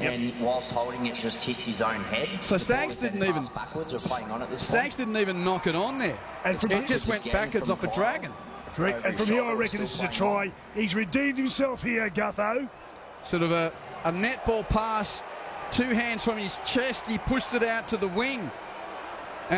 and whilst holding it, just hits his own head. So Staggs didn't even knock it on there. And it just went backwards off a dragon. Correct. And from here, I reckon this is a try. He's redeemed himself here, Gutho. Sort of a netball pass, two hands from his chest. He pushed it out to the wing.